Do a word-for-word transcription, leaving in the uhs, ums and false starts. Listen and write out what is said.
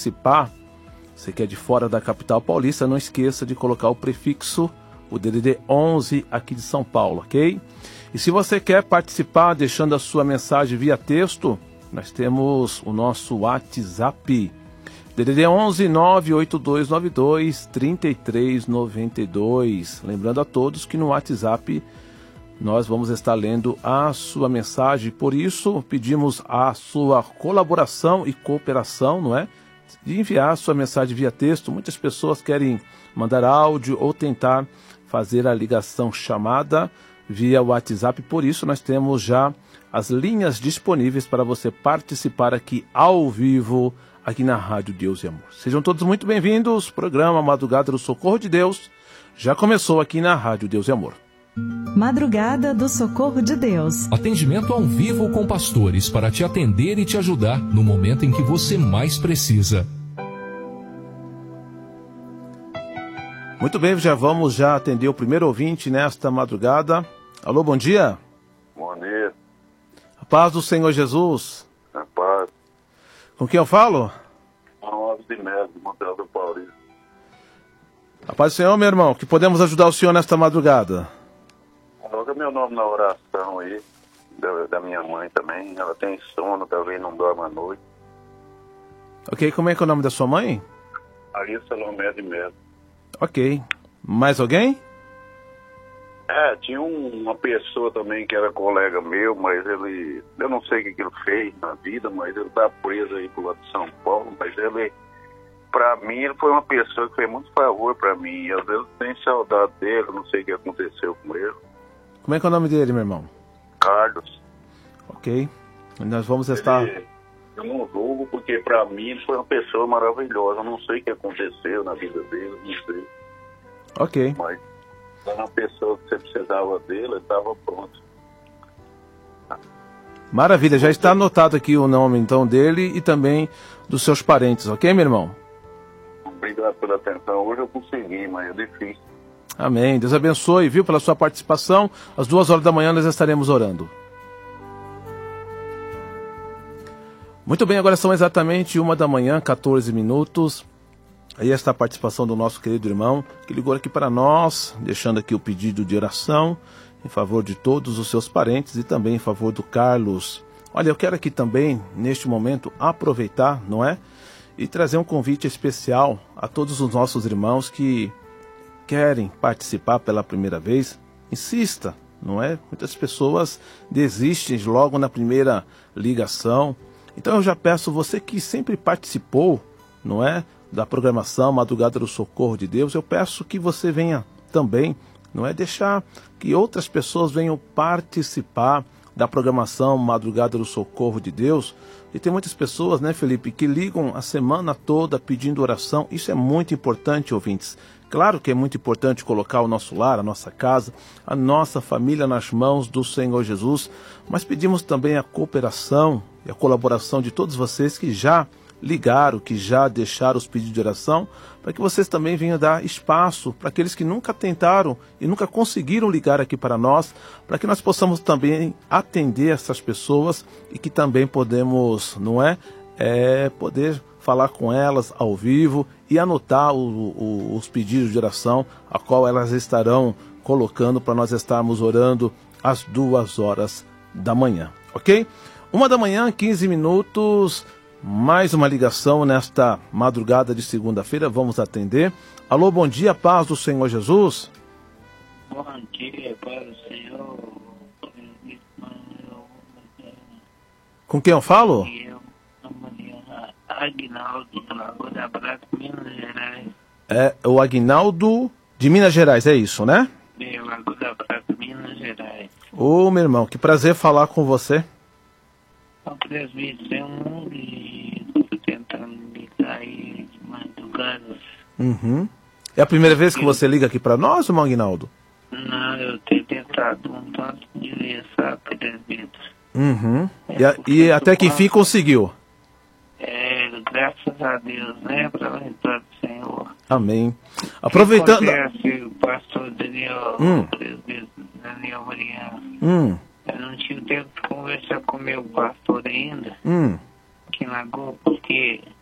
participar, você que é de fora da capital paulista, não esqueça de colocar o prefixo, o D D D onze aqui de São Paulo, ok? E se você quer participar deixando a sua mensagem via texto, nós temos o nosso WhatsApp, D D D onze nove oito dois nove dois três três nove dois. Lembrando a todos que no WhatsApp nós vamos estar lendo a sua mensagem, por isso pedimos a sua colaboração e cooperação, não é? De enviar a sua mensagem via texto. Muitas pessoas querem mandar áudio ou tentar fazer a ligação chamada via WhatsApp, por isso nós temos já as linhas disponíveis para você participar aqui ao vivo, aqui na Rádio Deus e Amor. Sejam todos muito bem-vindos, programa Madrugada do Socorro de Deus já começou aqui na Rádio Deus e Amor. Madrugada do Socorro de Deus. Atendimento ao vivo com pastores para te atender e te ajudar no momento em que você mais precisa. Muito bem, já vamos já atender o primeiro ouvinte nesta madrugada. Alô, bom dia. Bom dia. A paz do Senhor Jesus. A paz. Com quem eu falo? Alves de Melo, de Monteiro do Paulista. A paz do Senhor, meu irmão, que podemos ajudar o senhor nesta madrugada. Coloca meu nome na oração aí, da, da minha mãe também. Ela tem sono, talvez não dorme à noite. Ok, como é que é o nome da sua mãe? Maria Salomé de Melo. Ok. Mais alguém? É, tinha um, uma pessoa também que era colega meu, mas ele... Eu não sei o que, que ele fez na vida, mas ele tá preso aí pro lado de São Paulo, mas ele... Pra mim, ele foi uma pessoa que fez muito favor pra mim. E às vezes eu tenho saudade dele, não sei o que aconteceu com ele. Como é que é o nome dele, meu irmão? Carlos. Ok. Nós vamos estar... Ele, eu não julgo, porque pra mim ele foi uma pessoa maravilhosa. Eu não sei o que aconteceu na vida dele, não sei. Ok. Mas era uma pessoa que você precisava dele, ele estava pronto. Maravilha, já está anotado aqui o nome então dele e também dos seus parentes, ok, meu irmão? Obrigado pela atenção. Hoje eu consegui, mas é difícil. Amém. Deus abençoe, viu, pela sua participação. Às duas horas da manhã nós estaremos orando. Muito bem, agora são exatamente uma da manhã, quatorze minutos. Aí está a participação do nosso querido irmão, que ligou aqui para nós, deixando aqui o pedido de oração em favor de todos os seus parentes e também em favor do Carlos. Olha, eu quero aqui também, neste momento, aproveitar, não é? E trazer um convite especial a todos os nossos irmãos que querem participar pela primeira vez. Insista, não é? Muitas pessoas desistem logo na primeira ligação. Então eu já peço, você que sempre participou, não é? Da programação Madrugada do Socorro de Deus, eu peço que você venha também, não é? Deixar que outras pessoas venham participar da programação Madrugada do Socorro de Deus. E tem muitas pessoas, né, Felipe, que ligam a semana toda pedindo oração. Isso é muito importante, ouvintes. Claro que é muito importante colocar o nosso lar, a nossa casa, a nossa família nas mãos do Senhor Jesus, mas pedimos também a cooperação e a colaboração de todos vocês que já ligaram, que já deixaram os pedidos de oração, para que vocês também venham dar espaço para aqueles que nunca tentaram e nunca conseguiram ligar aqui para nós, para que nós possamos também atender essas pessoas e que também podemos, não é, é poder falar com elas ao vivo e anotar o, o, os pedidos de oração, a qual elas estarão colocando para nós estarmos orando às duas horas da manhã, ok? Uma da manhã, quinze minutos, mais uma ligação nesta madrugada de segunda-feira, vamos atender. Alô, bom dia, paz do Senhor Jesus. Bom dia, paz do Senhor. Com quem eu falo? Aguinaldo, de Lagoa da Prata, Minas Gerais. É o Aguinaldo de Minas Gerais, é isso, né? É, Lagoa da Prata, Minas Gerais. Ô, meu irmão, que prazer falar com você. O presbítero é um mundo e estou tentando ligar aí de madrugada. Uhum. É a primeira vez que você liga aqui para nós, irmão Aguinaldo? Não, eu tenho tentado um tanto de vezes, sabe, presbítero? Uhum. É E, a, e até que mal. enfim conseguiu. É, graças a Deus, né, para a vitória do Senhor. Amém. Aproveitando... Acontece, o pastor Daniel, Hum. o presbítero Daniel Mariano, Hum, eu não tive tempo de conversar com o meu pastor ainda, hum, aqui na Lagoa, porque